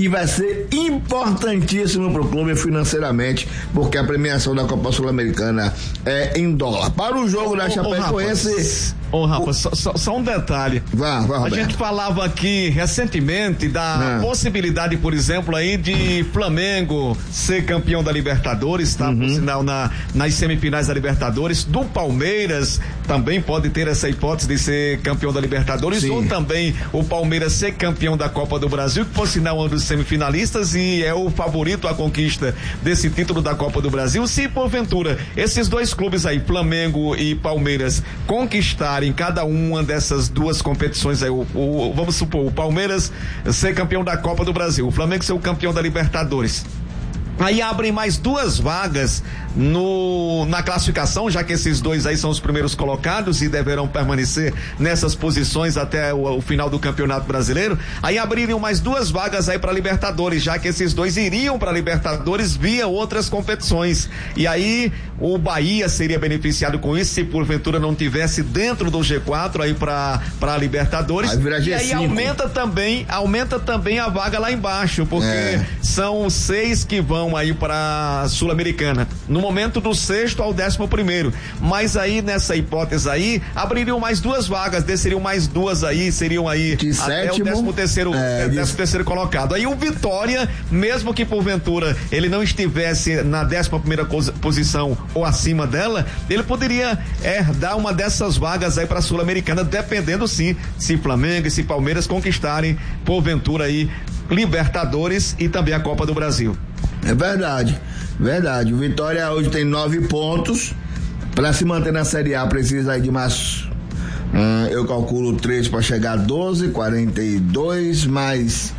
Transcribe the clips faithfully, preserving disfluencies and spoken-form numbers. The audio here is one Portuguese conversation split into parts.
que vai ser importantíssimo para o clube financeiramente, porque a premiação da Copa Sul-Americana é em dólar. Para o jogo da Chapecoense... Ô, Rafa, só, só, só um detalhe. Vá, vá, a gente falava aqui recentemente da Não. possibilidade, por exemplo, aí de Flamengo ser campeão da Libertadores, tá? Uhum. Por sinal, na, nas semifinais da Libertadores, do Palmeiras também pode ter essa hipótese de ser campeão da Libertadores. Sim. Ou também o Palmeiras ser campeão da Copa do Brasil, que por sinal é um dos semifinalistas e é o favorito à conquista desse título da Copa do Brasil. Se porventura esses dois clubes aí, Flamengo e Palmeiras, conquistarem em cada uma dessas duas competições aí, o, o, vamos supor, o Palmeiras ser campeão da Copa do Brasil, o Flamengo ser o campeão da Libertadores, aí abrem mais duas vagas no, na classificação, já que esses dois aí são os primeiros colocados e deverão permanecer nessas posições até o, o final do Campeonato Brasileiro. Aí abririam mais duas vagas aí para Libertadores, já que esses dois iriam para Libertadores via outras competições. E aí o Bahia seria beneficiado com isso se porventura não tivesse dentro do G quatro aí para para Libertadores. Aí e aí aumenta também, aumenta também a vaga lá embaixo, porque é. são seis que vão aí para Sul-Americana. No momento do sexto ao décimo primeiro, mas aí nessa hipótese aí abririam mais duas vagas, desceriam mais duas aí, seriam aí de até sétimo, o décimo terceiro, é, décimo terceiro colocado. Aí o Vitória, mesmo que porventura ele não estivesse na décima primeira posição ou acima dela, ele poderia herdar uma dessas vagas aí para a Sul-Americana, dependendo sim se Flamengo e se Palmeiras conquistarem porventura aí Libertadores e também a Copa do Brasil. É verdade, verdade. O Vitória hoje tem nove pontos. Para se manter na Série A precisa aí de mais, hum, eu calculo três para chegar a doze, quarenta e dois, mais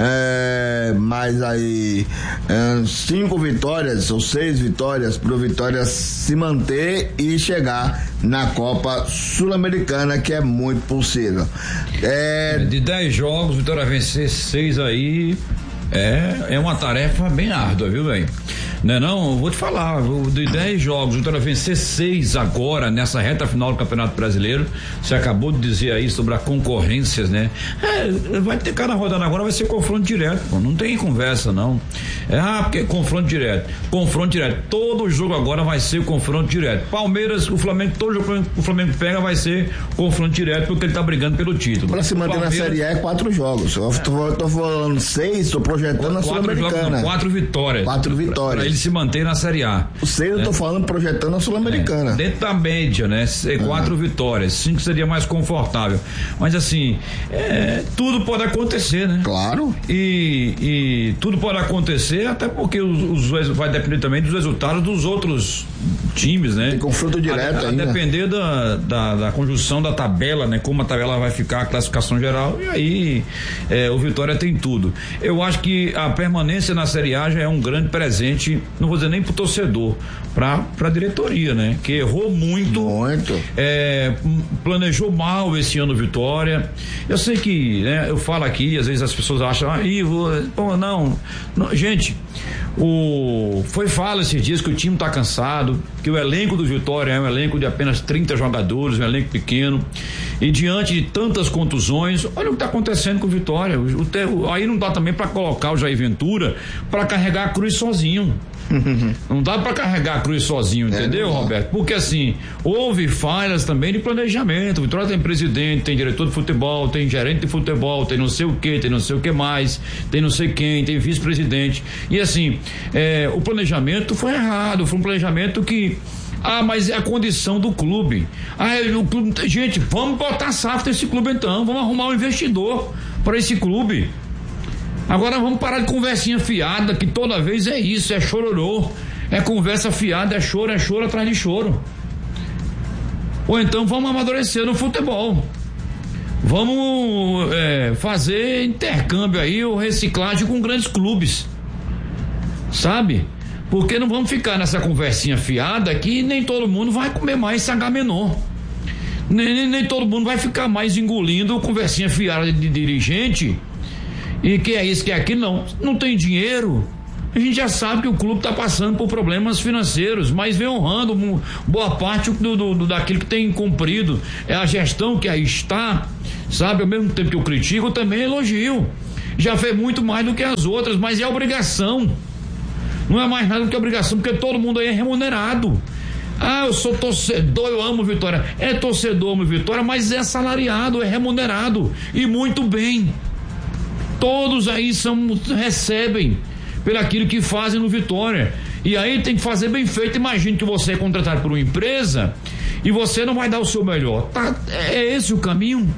é, mais aí é, cinco vitórias ou seis vitórias para o Vitória se manter e chegar na Copa Sul-Americana, que é muito possível. É, de dez jogos, o Vitória vencer seis aí é, é uma tarefa bem árdua, viu, velho? Não é não? Vou te falar, de dez jogos, o Vitória vencer seis agora, nessa reta final do Campeonato Brasileiro. Você acabou de dizer aí sobre a concorrências, né? É, vai ter cada rodada agora, vai ser confronto direto, pô, não tem conversa, não. É, ah, porque é confronto direto. Confronto direto. Todo jogo agora vai ser confronto direto. Palmeiras, o Flamengo, todo jogo que o Flamengo pega vai ser confronto direto, porque ele tá brigando pelo título. Pra se manter Palmeiras, na Série A é quatro jogos. Eu tô, tô falando seis, tô projetando a Sul-Americana. Quatro vitórias. Quatro vitórias. Pra, pra ele se manter na Série A. O seis, né? Eu tô falando projetando a Sul-Americana. É, dentro da média, né? Quatro uhum. vitórias. Cinco seria mais confortável. Mas assim, é, tudo pode acontecer, né? Claro. E, e tudo pode acontecer, até porque os, os, vai depender também dos resultados dos outros times, né? Tem confronto direto a, a ainda. depender da, da, da conjunção da tabela, né? Como a tabela vai ficar, a classificação geral, e aí é, o Vitória tem tudo. Eu acho que a permanência na Série A já é um grande presente, não vou dizer nem pro torcedor, pra, pra diretoria, né? Que errou muito. Muito. É, planejou mal esse ano Vitória. Eu sei que, né? Eu falo aqui, às vezes as pessoas acham, ah, Ivo, pô, não, não, gente, o, foi fala esses dias que o time tá cansado, que o elenco do Vitória é um elenco de apenas trinta jogadores, um elenco pequeno, e diante de tantas contusões, olha o que tá acontecendo com o Vitória. O, o, aí não dá também para colocar o Jair Ventura para carregar a cruz sozinho. Não dá para carregar a cruz sozinho, entendeu, é, Roberto? Porque assim, houve falhas também de planejamento. O Vitória tem presidente, tem diretor de futebol, tem gerente de futebol, tem não sei o que, tem não sei o que mais, tem não sei quem, tem vice-presidente. E assim, é, o planejamento foi errado, foi um planejamento que ah, mas é a condição do clube. Ah, o clube, gente, vamos botar safra nesse clube então, vamos arrumar um investidor para esse clube. Agora vamos parar de conversinha fiada, que toda vez é isso, é chororô, é conversa fiada, é choro, é choro atrás de choro. Ou então vamos amadurecer no futebol. Vamos é, fazer intercâmbio aí, ou reciclagem com grandes clubes. Sabe? Porque não vamos ficar nessa conversinha fiada que nem todo mundo vai comer mais Sagamenon. Nem, nem, nem todo mundo vai ficar mais engolindo conversinha fiada de dirigente. E que é isso, que é aquilo, não. Não tem dinheiro. A gente já sabe que o clube está passando por problemas financeiros, mas vem honrando um, boa parte do, do, do, daquilo que tem cumprido. É a gestão que aí está, sabe? Ao mesmo tempo que eu critico, eu também elogio. já fez muito mais do que as outras, mas é obrigação. Não é mais nada do que obrigação, porque todo mundo aí é remunerado. Ah, eu sou torcedor, eu amo Vitória. É torcedor, amo Vitória, mas é salariado, é remunerado. E muito bem. Todos aí são, recebem pelo aquilo que fazem no Vitória. E aí tem que fazer bem feito. Imagine que você é contratado por uma empresa e você não vai dar o seu melhor. Tá, é esse o caminho?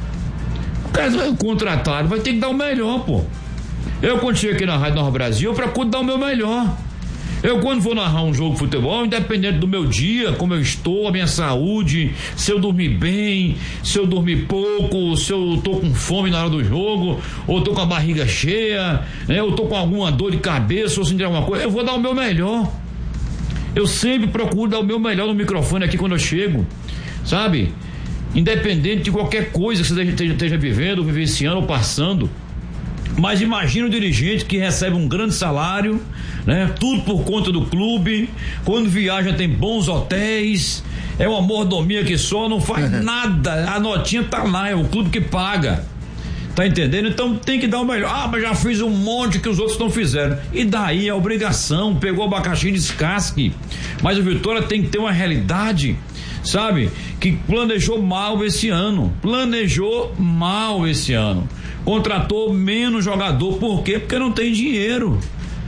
O cara é contratado, vai ter que dar o melhor, pô. Eu, quando chego aqui na Rádio Nova Brasil, eu procuro dar o meu melhor. Eu, quando vou narrar um jogo de futebol, independente do meu dia, como eu estou, a minha saúde, se eu dormir bem, se eu dormir pouco, se eu tô com fome na hora do jogo, ou tô com a barriga cheia, né, ou tô com alguma dor de cabeça, ou sentir alguma coisa, eu vou dar o meu melhor. Eu sempre procuro dar o meu melhor no microfone aqui quando eu chego, sabe? Independente de qualquer coisa que você esteja, esteja vivendo, vivenciando ou passando. Mas imagina o dirigente que recebe um grande salário, né? Tudo por conta do clube, quando viaja tem bons hotéis, é uma mordomia que só, não faz nada, a notinha tá lá, é o clube que paga, tá entendendo? Então tem que dar o melhor. Ah, mas já fiz um monte que os outros não fizeram, e daí a obrigação, pegou abacaxi e descasque. Mas o Vitória tem que ter uma realidade, sabe, que planejou mal esse ano, planejou mal esse ano, contratou menos jogador. Por quê? Porque não tem dinheiro.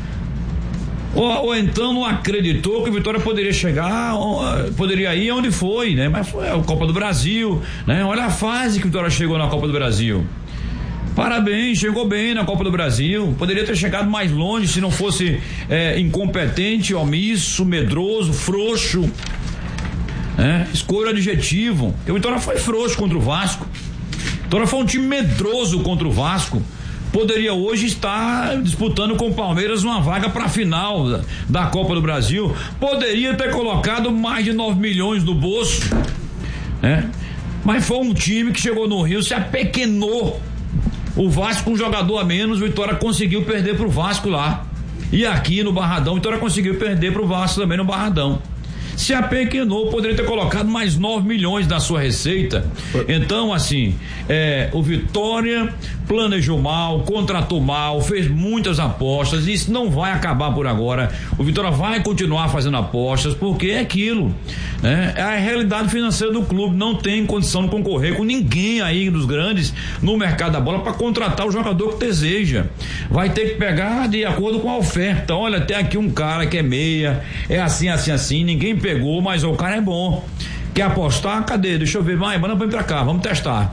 Ou, ou então não acreditou que o Vitória poderia chegar, poderia ir onde foi, né? Mas foi a Copa do Brasil, né? Olha a fase que o Vitória chegou na Copa do Brasil. Parabéns, chegou bem na Copa do Brasil. Poderia ter chegado mais longe se não fosse é, incompetente, omisso, medroso, frouxo. É, escolha o adjetivo. O Vitória foi frouxo contra o Vasco. O Vitória foi um time medroso contra o Vasco. Poderia hoje estar disputando com o Palmeiras uma vaga para a final da, da Copa do Brasil. Poderia ter colocado mais de nove milhões no bolso, né? Mas foi um time que chegou no Rio, se apequenou. O Vasco com um jogador a menos, o Vitória conseguiu perder pro Vasco lá. E aqui no Barradão, o Vitória conseguiu perder pro Vasco também no Barradão. Se apequenou, poderia ter colocado mais nove milhões na sua receita. Então, assim, é, o Vitória planejou mal, contratou mal, fez muitas apostas. Isso não vai acabar por agora. O Vitória vai continuar fazendo apostas, porque é aquilo, né? É a realidade financeira do clube. Não tem condição de concorrer com ninguém aí dos grandes no mercado da bola para contratar o jogador que deseja. Vai ter que pegar de acordo com a oferta. Olha, tem aqui um cara que é meia, é assim, assim, assim, ninguém pegou, mas o cara é bom. Quer apostar? Cadê? Deixa eu ver, vai, manda vem pra cá, vamos testar.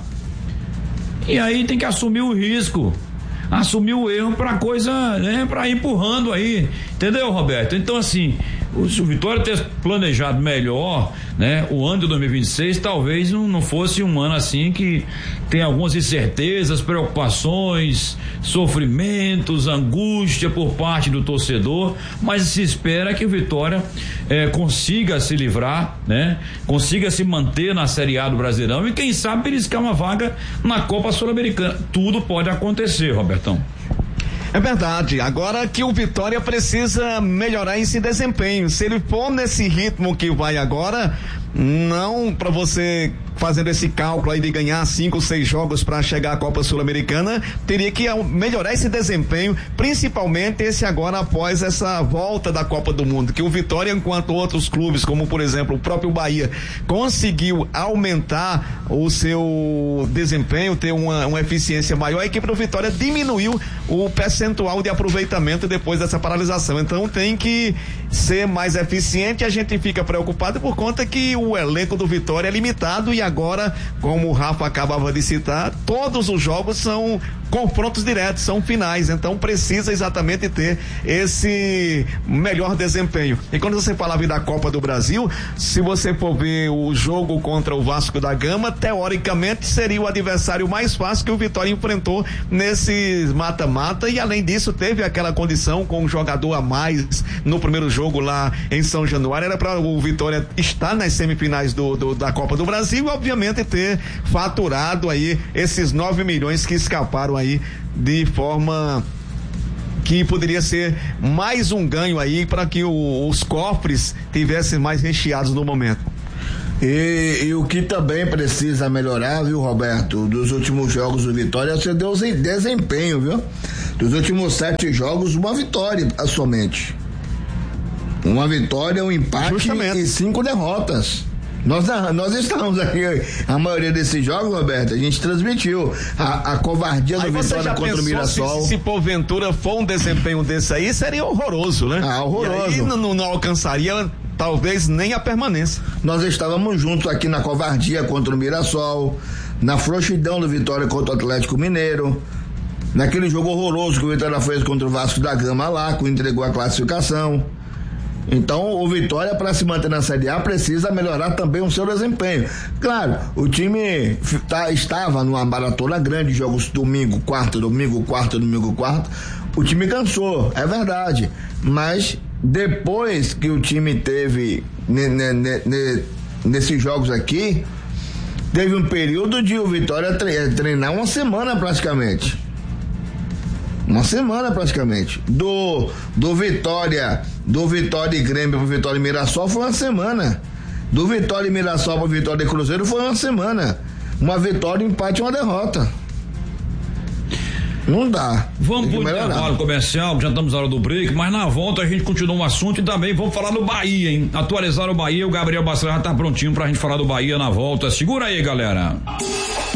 E aí tem que assumir o risco, assumir o erro pra coisa, né, pra ir empurrando aí, entendeu, Roberto? Então, assim, o, se o Vitória ter planejado melhor, né, o ano de dois mil e vinte e seis talvez não, não fosse um ano assim que tem algumas incertezas, preocupações, sofrimentos, angústia por parte do torcedor, mas se espera que o Vitória eh, consiga se livrar, né, consiga se manter na Série A do Brasileirão e quem sabe beliscar uma vaga na Copa Sul-Americana. Tudo pode acontecer, Robertão. É verdade, agora que o Vitória precisa melhorar esse desempenho. Se ele for nesse ritmo que vai agora, não para você fazendo esse cálculo aí de ganhar cinco, seis jogos para chegar à Copa Sul-Americana, teria que melhorar esse desempenho, principalmente esse agora após essa volta da Copa do Mundo, que o Vitória, enquanto outros clubes, como por exemplo o próprio Bahia, conseguiu aumentar o seu desempenho, ter uma, uma eficiência maior, a equipe do Vitória diminuiu o percentual de aproveitamento depois dessa paralisação. Então tem que ser mais eficiente. A gente fica preocupado por conta que o elenco do Vitória é limitado e agora, como o Rafa acabava de citar, todos os jogos são confrontos diretos, são finais, então precisa exatamente ter esse melhor desempenho. E quando você falava da Copa do Brasil, se você for ver o jogo contra o Vasco da Gama, teoricamente seria o adversário mais fácil que o Vitória enfrentou nesse mata-mata, e além disso teve aquela condição com um jogador a mais no primeiro jogo lá em São Januário, era para o Vitória estar nas semifinais do, do, da Copa do Brasil e obviamente ter faturado aí esses nove milhões que escaparam aí de forma que poderia ser mais um ganho aí para que o, os cofres tivessem mais recheados no momento. E, e o que também precisa melhorar, viu, Roberto, dos últimos jogos do Vitória é o seu desempenho, viu? Dos últimos sete jogos, uma vitória somente. Uma vitória, um empate Justamente. e cinco derrotas. Nós, nós estamos aqui, a maioria desses jogos, Roberto, a gente transmitiu a, a covardia do Vitória contra o Mirassol. Se, se porventura for um desempenho desse aí, seria horroroso, né? Ah, horroroso. E aí não, não alcançaria talvez nem a permanência. Nós estávamos juntos aqui na covardia contra o Mirassol, na frouxidão do Vitória contra o Atlético Mineiro, naquele jogo horroroso que o Vitória fez contra o Vasco da Gama lá, que entregou a classificação. Então, o Vitória, para se manter na Série A, precisa melhorar também o seu desempenho. Claro, o time tá, estava numa maratona grande, jogos domingo, quarta, domingo, quarta, domingo, quarta. O time cansou, é verdade. Mas depois que o time teve ne, ne, ne, ne, nesses jogos aqui, teve um período de o Vitória treinar uma semana praticamente. Uma semana praticamente. Do, do Vitória, do Vitória e Grêmio pro Vitória e Mirassol foi uma semana. Do Vitória e Mirassol pro Vitória e Cruzeiro foi uma semana. Uma vitória, um empate e uma derrota. Não dá. Vamos pro intervalo comercial, já estamos na hora do break, mas na volta a gente continua o assunto e também vamos falar do Bahia, hein? Atualizar o Bahia, o Gabriel Bacelar já tá prontinho pra gente falar do Bahia na volta. Segura aí, galera.